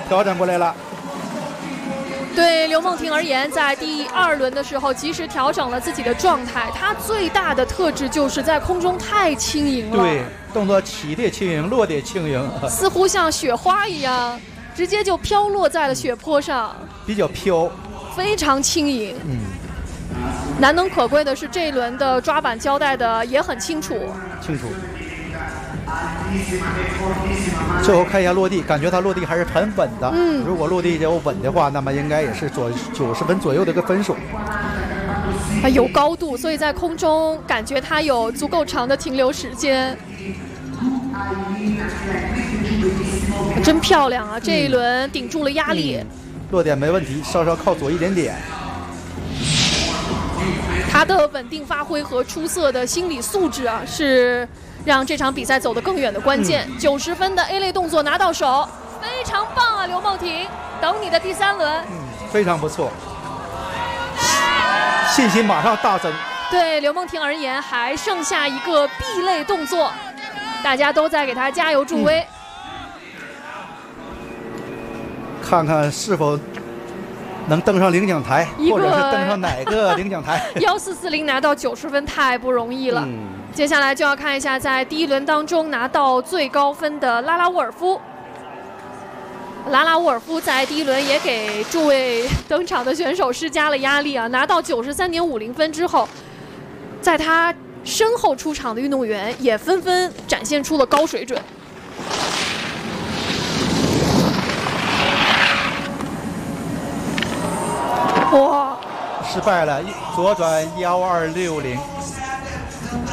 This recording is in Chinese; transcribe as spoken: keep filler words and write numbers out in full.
调整过来了。 对刘梦婷而言，在第二轮的时候，及时调整了自己的状态。她最大的特质就是在空中太轻盈了， 对，动作起得轻盈，落得轻盈， 似乎像雪花一样，直接就飘落在了雪坡上， 比较飘， 非常轻盈。 嗯， 难能可贵的是，这一轮的抓板交代的也很清楚， 清楚。最后看一下落地，感觉他落地还是很稳的。 嗯， 如果落地就稳的话，那么应该也是左九十分左右的一个分数。 它有高度，所以在空中感觉它有足够长的停留时间。真漂亮啊！这一轮顶住了压力， 嗯、落点没问题，稍稍靠左一点点。 他的稳定发挥和出色的心理素质啊，是让这场比赛走得更远的关键。九十、嗯、分的 A 类动作拿到手，非常棒啊，刘梦婷！等你的第三轮， 嗯，非常不错，信心马上大增。 对刘梦婷而言，还剩下一个 B 类动作，大家都在给她加油助威。 嗯、看看是否能登上领奖台，或者是登上哪个领奖台？ 幺四四零拿到九十分太不容易了。 嗯、 接下来就要看一下在第一轮当中拿到最高分的拉拉沃尔夫。拉拉沃尔夫在第一轮也给诸位登场的选手施加了压力啊！拿到九十三点五零分之后，在他身后出场的运动员也纷纷展现出了高水准。哇！ 失败了，左转幺二六零。